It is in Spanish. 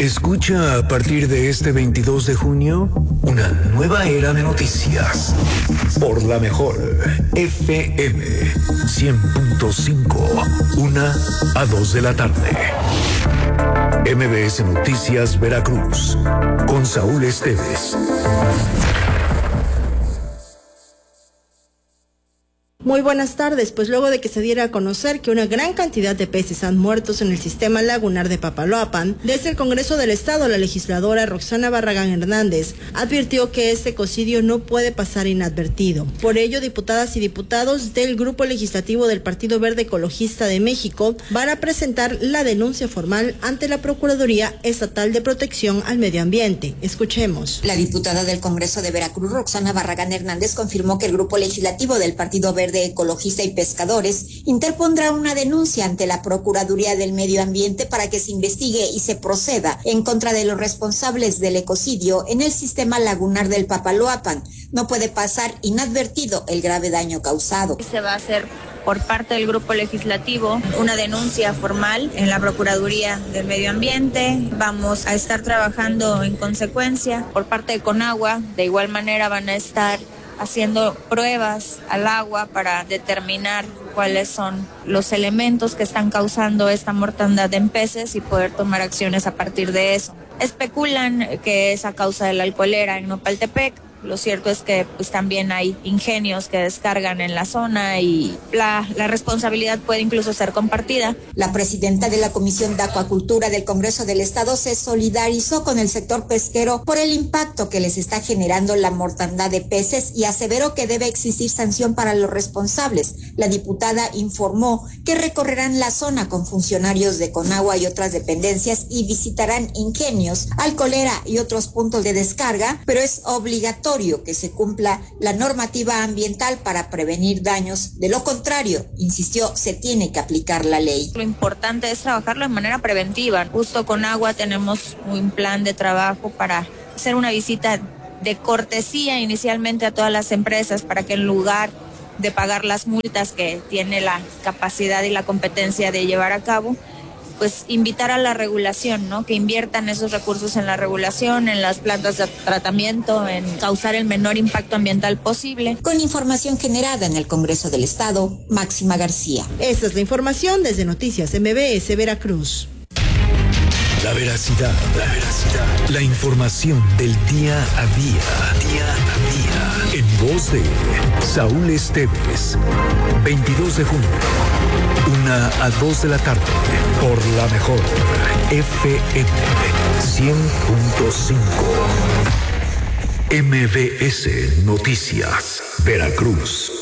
Escucha a partir de este 22 de junio una nueva era de noticias. Por la mejor FM 100.5, 1 a 2 de la tarde. MBS Noticias Veracruz, con Saúl Esteves. Muy buenas tardes, pues luego de que se diera a conocer que una gran cantidad de peces han muerto en el sistema lagunar de Papaloapan, desde el Congreso del Estado, la legisladora Roxana Barragán Hernández advirtió que este ecocidio no puede pasar inadvertido. Por ello, diputadas y diputados del Grupo Legislativo del Partido Verde Ecologista de México van a presentar la denuncia formal ante la Procuraduría Estatal de Protección al Medio Ambiente. Escuchemos. La diputada del Congreso de Veracruz, Roxana Barragán Hernández, confirmó que el Grupo Legislativo del Partido Verde Ecologista y Pescadores interpondrá una denuncia ante la Procuraduría del Medio Ambiente para que se investigue y se proceda en contra de los responsables del ecocidio en el sistema lagunar del Papaloapan. No puede pasar inadvertido el grave daño causado. Se va a hacer por parte del Grupo Legislativo una denuncia formal en la Procuraduría del Medio Ambiente. Vamos a estar trabajando en consecuencia por parte de Conagua. De igual manera van a estar haciendo pruebas al agua para determinar cuáles son los elementos que están causando esta mortandad en peces y poder tomar acciones a partir de eso. Especulan que es a causa de la alcoholera en Nopaltepec. Lo cierto es que pues también hay ingenios que descargan en la zona y la responsabilidad puede incluso ser compartida. La presidenta de la Comisión de Acuacultura del Congreso del Estado se solidarizó con el sector pesquero por el impacto que les está generando la mortandad de peces y aseveró que debe existir sanción para los responsables. La diputada informó que recorrerán la zona con funcionarios de Conagua y otras dependencias y visitarán ingenios, alcoholera y otros puntos de descarga, pero es obligatorio que se cumpla la normativa ambiental para prevenir daños. De lo contrario, insistió, se tiene que aplicar la ley. Lo importante es trabajarlo de manera preventiva. Justo con Agua tenemos un plan de trabajo para hacer una visita de cortesía inicialmente a todas las empresas para que en lugar de pagar las multas que tiene la capacidad y la competencia de llevar a cabo, pues invitar a la regulación, ¿no? Que inviertan esos recursos en la regulación, en las plantas de tratamiento, en causar el menor impacto ambiental posible. Con información generada en el Congreso del Estado, Máxima García. Esta es la información desde Noticias MBS Veracruz. La veracidad, la información del día a día, en voz de Saúl Esteves, 22 de junio, 1 a 2 de la tarde, por la mejor FM 100.5, MBS Noticias, Veracruz.